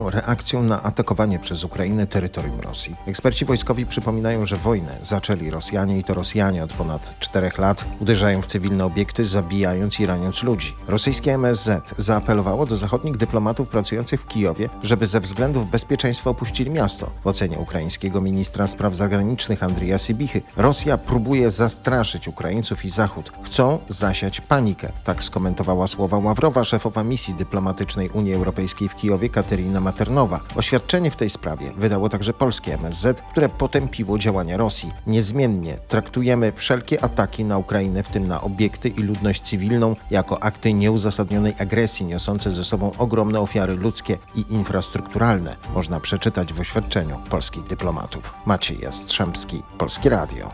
reakcją na atakowanie przez Ukrainę terytorium Rosji. Eksperci wojskowi przypominają, że wojnę zaczęli Rosjanie i to Rosjanie od ponad 4 lat uderzają w cywilne obiekty, zabijając i raniąc ludzi. Rosyjskie MSZ zaapelowało do zachodnich dyplomatów pracujących w Kijowie, żeby ze względów bezpieczeństwa opuścili miasto. W ocenie ukraińskiego ministra spraw zagranicznych Andrija Sybichy Rosja próbuje zastraszyć Ukraińców i Zachód. Chcą zasiać panikę. Tak skomentowała słowa Ławrowa, szefowa misji dyplomatycznej Unii Europejskiej w Kijowie Kateryna Maternowa. Oświadczenie w tej sprawie wydało także polskie MSZ, które potępiło działania Rosji. Niezmiennie traktujemy wszelkie ataki na Ukrainę, w tym na obiekty i ludność cywilną, jako akty nieuzasadnionej agresji niosące ze sobą ogromne ofiary ludzkie i infrastrukturalne. Można przeczytać w oświadczeniu polskich dyplomatów. Maciej Jastrzębski, Polskie Radio.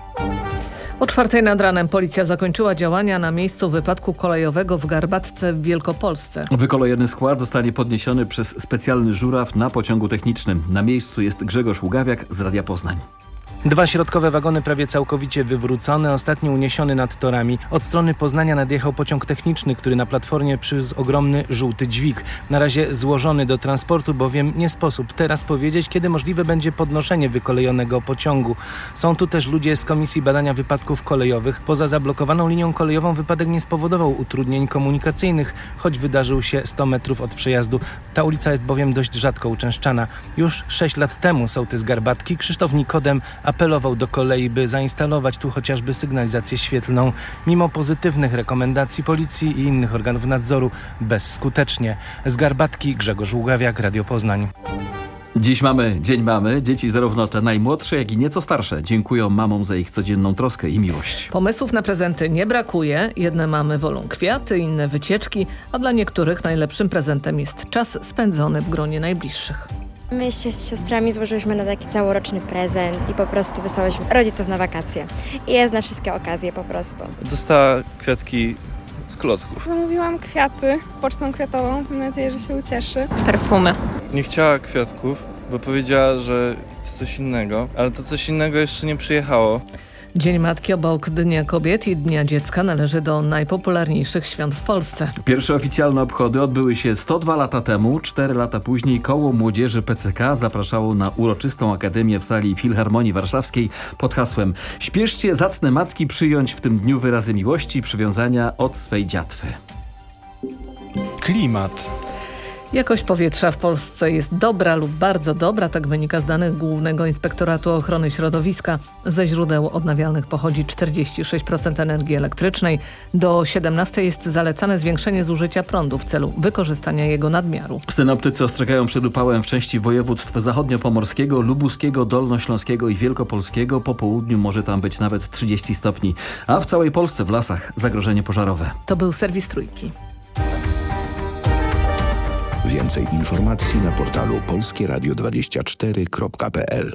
O 4:00 nad ranem policja zakończyła działania na miejscu wypadku kolejowego w Garbatce w Wielkopolsce. Wykolejony skład zostanie podniesiony przez specjalny żuraw na pociągu technicznym. Na miejscu jest Grzegorz Ługawiak z Radia Poznań. 2 środkowe wagony prawie całkowicie wywrócone, ostatni uniesiony nad torami. Od strony Poznania nadjechał pociąg techniczny, który na platformie przywiózł ogromny żółty dźwig. Na razie złożony do transportu, bowiem nie sposób teraz powiedzieć, kiedy możliwe będzie podnoszenie wykolejonego pociągu. Są tu też ludzie z Komisji Badania Wypadków Kolejowych. Poza zablokowaną linią kolejową wypadek nie spowodował utrudnień komunikacyjnych, choć wydarzył się 100 metrów od przejazdu. Ta ulica jest bowiem dość rzadko uczęszczana. Już 6 lat temu sołtys Garbatki Krzysztof Nikodem apelował do kolei, by zainstalować tu chociażby sygnalizację świetlną. Mimo pozytywnych rekomendacji policji i innych organów nadzoru bezskutecznie. Z Garbatki Grzegorz Ługawiak, Radio Poznań. Dziś mamy Dzień Mamy. Dzieci zarówno te najmłodsze, jak i nieco starsze dziękują mamom za ich codzienną troskę i miłość. Pomysłów na prezenty nie brakuje. Jedne mamy wolą kwiaty, inne wycieczki, a dla niektórych najlepszym prezentem jest czas spędzony w gronie najbliższych. My się z siostrami złożyliśmy na taki całoroczny prezent i po prostu wysłałyśmy rodziców na wakacje. I jest na wszystkie okazje po prostu. Dostała kwiatki z klocków. Zamówiłam kwiaty pocztą kwiatową. Mam nadzieję, że się ucieszy. Perfumy. Nie chciała kwiatków, bo powiedziała, że chce coś innego, ale to coś innego jeszcze nie przyjechało. Dzień Matki obok Dnia Kobiet i Dnia Dziecka należy do najpopularniejszych świąt w Polsce. Pierwsze oficjalne obchody odbyły się 102 lata temu. 4 lata później Koło Młodzieży PCK zapraszało na uroczystą akademię w sali Filharmonii Warszawskiej pod hasłem „Śpieszcie zacne matki przyjąć w tym dniu wyrazy miłości i przywiązania od swej dziatwy”. Klimat. Jakość powietrza w Polsce jest dobra lub bardzo dobra, tak wynika z danych Głównego Inspektoratu Ochrony Środowiska. Ze źródeł odnawialnych pochodzi 46% energii elektrycznej. Do 17 jest zalecane zwiększenie zużycia prądu w celu wykorzystania jego nadmiaru. Synoptycy ostrzegają przed upałem w części województw zachodniopomorskiego, lubuskiego, dolnośląskiego i wielkopolskiego. Po południu może tam być nawet 30 stopni, a w całej Polsce w lasach zagrożenie pożarowe. To był serwis Trójki. Więcej informacji na portalu polskieradio24.pl.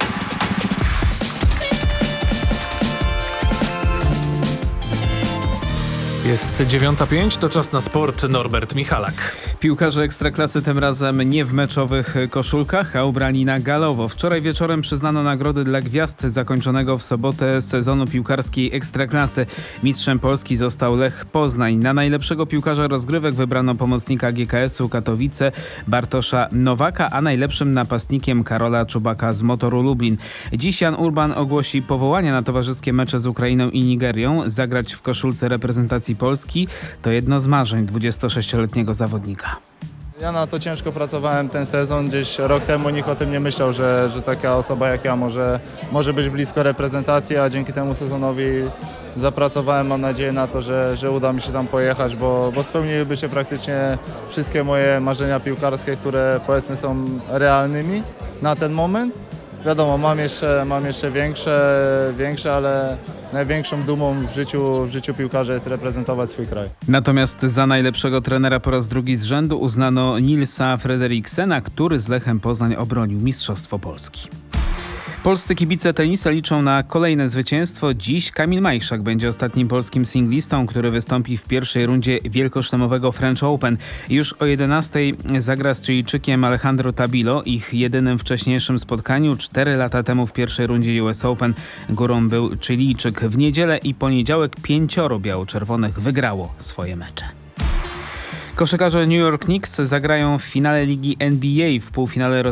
Jest 9:05, to czas na sport. Norbert Michalak. Piłkarze Ekstraklasy tym razem nie w meczowych koszulkach, a ubrani na galowo. Wczoraj wieczorem przyznano nagrody dla gwiazd zakończonego w sobotę sezonu piłkarskiej Ekstraklasy. Mistrzem Polski został Lech Poznań. Na najlepszego piłkarza rozgrywek wybrano pomocnika GKS-u Katowice Bartosza Nowaka, a najlepszym napastnikiem Karola Czubaka z Motoru Lublin. Dziś Jan Urban ogłosi powołania na towarzyskie mecze z Ukrainą i Nigerią. Zagrać w koszulce reprezentacji Polski to jedno z marzeń 26-letniego zawodnika. Ja na to ciężko pracowałem ten sezon. Gdzieś rok temu nikt o tym nie myślał, że taka osoba jak ja może być blisko reprezentacji, a dzięki temu sezonowi zapracowałem. Mam nadzieję na to, że uda mi się tam pojechać, bo spełniłyby się praktycznie wszystkie moje marzenia piłkarskie, które powiedzmy są realnymi na ten moment. Wiadomo, mam jeszcze większe, ale największą dumą w życiu piłkarza jest reprezentować swój kraj. Natomiast za najlepszego trenera po raz drugi z rzędu uznano Nilsa Frederiksena, który z Lechem Poznań obronił Mistrzostwo Polski. Polscy kibice tenisa liczą na kolejne zwycięstwo. Dziś Kamil Majchrzak będzie ostatnim polskim singlistą, który wystąpi w pierwszej rundzie wielkoszlemowego French Open. Już o 11:00 zagra z Chilijczykiem Alejandro Tabilo. Ich jedynym wcześniejszym spotkaniu 4 lata temu w pierwszej rundzie US Open górą był Chilijczyk. W niedzielę i poniedziałek 5 biało-czerwonych wygrało swoje mecze. Koszykarze New York Knicks zagrają w finale ligi NBA. W półfinale